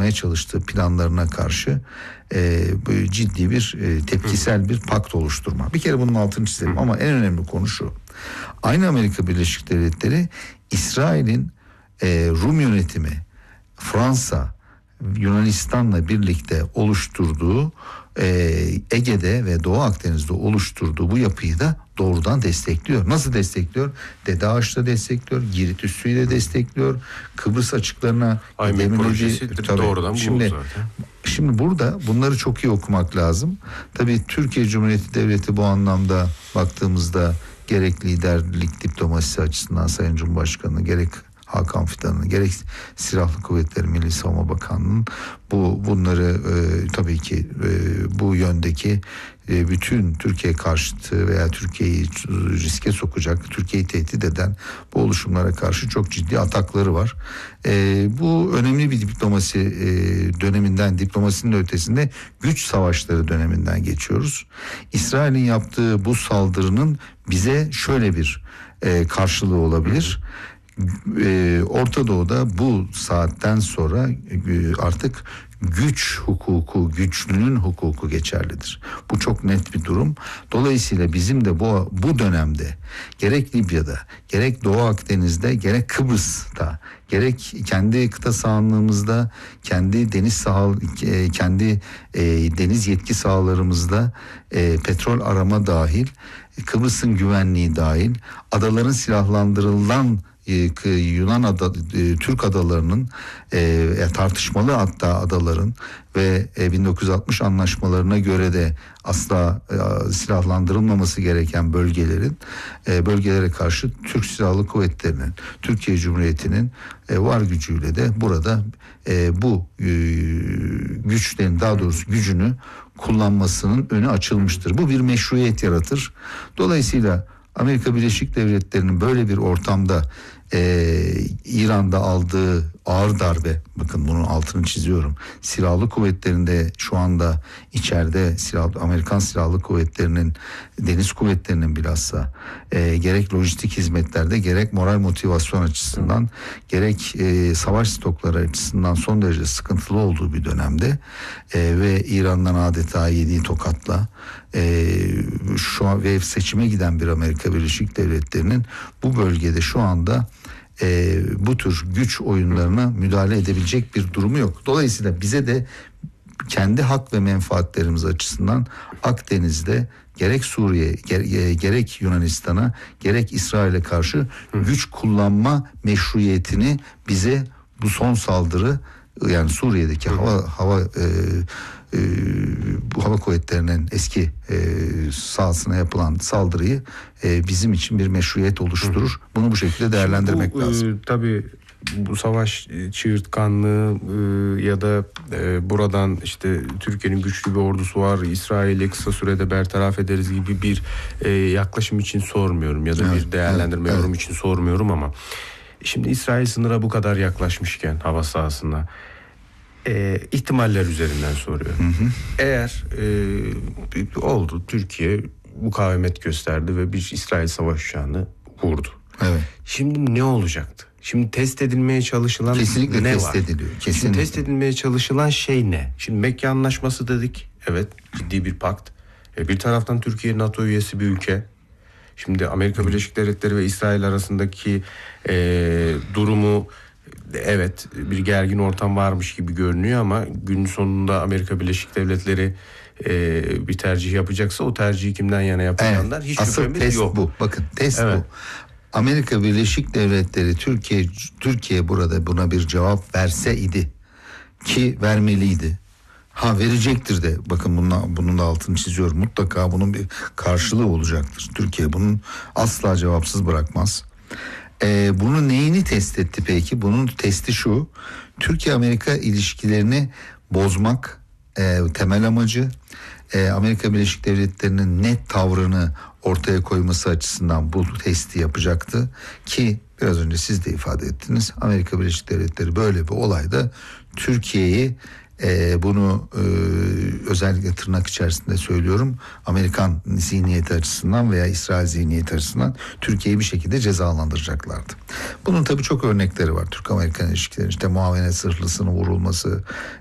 yapmaya çalıştığı planlarına karşı ciddi bir tepkisel bir pakt oluşturma. Bir kere bunun altını çizelim ama en önemli konu şu. Aynı Amerika Birleşik Devletleri İsrail'in Rum yönetimi, Fransa, Yunanistan'la birlikte oluşturduğu Ege'de ve Doğu Akdeniz'de oluşturduğu bu yapıyı da doğrudan destekliyor. Nasıl destekliyor? Dede Ağaç'ta destekliyor, Girit üssüyle destekliyor, Kıbrıs açıklarına doğrudan Şimdi burada bunları çok iyi okumak lazım. Tabii Türkiye Cumhuriyeti Devleti bu anlamda baktığımızda gerek liderlik diplomasisi açısından Sayın Cumhurbaşkanı, gerek Hakan Fidan'ın, gerek Silahlı Kuvvetleri Milli Savunma Bakanlığı'nın bunları tabii ki bu yöndeki bütün Türkiye karşıtı veya Türkiye'yi riske sokacak, Türkiye'yi tehdit eden bu oluşumlara karşı çok ciddi atakları var. Bu önemli bir diplomasi döneminden, diplomasinin ötesinde güç savaşları döneminden geçiyoruz. İsrail'in yaptığı bu saldırının bize şöyle bir karşılığı olabilir. Orta Doğu'da bu saatten sonra artık güç hukuku, güçlünün hukuku geçerlidir. Bu çok net bir durum. Dolayısıyla bizim de bu dönemde gerek Libya'da, gerek Doğu Akdeniz'de, gerek Kıbrıs'ta, gerek kendi kıta sahanlığımızda, kendi deniz yetki sahalarımızda petrol arama dahil, Kıbrıs'ın güvenliği dahil, adaların silahlandırılan Yunan Türk adalarının tartışmalı hatta adaların ve 1960 anlaşmalarına göre de asla silahlandırılmaması gereken bölgelere karşı Türk Silahlı Kuvvetleri'nin, Türkiye Cumhuriyeti'nin var gücüyle de burada bu güçlerin, daha doğrusu gücünü kullanmasının önü açılmıştır. Bu bir meşruiyet yaratır. Dolayısıyla Amerika Birleşik Devletleri'nin böyle bir ortamda İran'da aldığı ağır darbe, bakın bunun altını çiziyorum, silahlı kuvvetlerinde şu anda içeride Amerikan Silahlı Kuvvetleri'nin, deniz kuvvetlerinin bilhassa gerek lojistik hizmetlerde, gerek moral motivasyon açısından, gerek savaş stokları açısından son derece sıkıntılı olduğu bir dönemde ve İran'dan adeta yediği tokatla şu an ve seçime giden bir Amerika Birleşik Devletleri'nin bu bölgede şu anda bu tür güç oyunlarına müdahale edebilecek bir durumu yok. Dolayısıyla bize de kendi hak ve menfaatlerimiz açısından Akdeniz'de gerek Suriye, gerek Yunanistan'a, gerek İsrail'e karşı güç kullanma meşruiyetini bize bu son saldırı, yani Suriye'deki bu hava kuvvetlerinin eski sahasına yapılan saldırıyı bizim için bir meşruiyet oluşturur. Bunu bu şekilde değerlendirmek lazım. Tabii bu savaş çığırtkanlığı ya da buradan işte Türkiye'nin güçlü bir ordusu var, İsrail'i kısa sürede bertaraf ederiz gibi bir yaklaşım için sormuyorum ya da bir değerlendirme yorum için sormuyorum ama şimdi İsrail sınıra bu kadar yaklaşmışken hava sahasına ihtimaller üzerinden soruyorum. Eğer oldu, Türkiye mukavemet gösterdi ve bir İsrail savaş uçağını vurdu. Evet. Şimdi ne olacaktı? Şimdi test edilmeye çalışılan kesinlikle ne test var? Ediliyor. Kesinlikle. Şimdi test edilmeye çalışılan şey ne? Şimdi Mekke Anlaşması dedik. Evet, ciddi bir pakt. Bir taraftan Türkiye NATO üyesi bir ülke. Şimdi Amerika Birleşik Devletleri ve İsrail arasındaki durumu, evet, bir gergin ortam varmış gibi görünüyor ama günün sonunda Amerika Birleşik Devletleri bir tercih yapacaksa o tercihi kimden yana yapacağından hiç şüphemiz yok. Bu. Bakın test bu. Amerika Birleşik Devletleri Türkiye burada buna bir cevap verse idi ki vermeliydi. Verecektir de, bakın bunun da altını çiziyorum. Mutlaka bunun bir karşılığı olacaktır. Türkiye bunun asla cevapsız bırakmaz. Bunun neyini test etti peki? Bunun testi şu: Türkiye-Amerika ilişkilerini bozmak temel amacı. Amerika Birleşik Devletleri'nin net tavrını ortaya koyması açısından bu testi yapacaktı ki biraz önce siz de ifade ettiniz. Amerika Birleşik Devletleri böyle bir olayda Türkiye'yi bunu özellikle tırnak içerisinde söylüyorum, Amerikan zihniyeti açısından veya İsrail zihniyeti açısından Türkiye'yi bir şekilde cezalandıracaklardı. Bunun tabii çok örnekleri var. Türk-Amerikan ilişkileri, işte muavenet zırhlısının vurulması,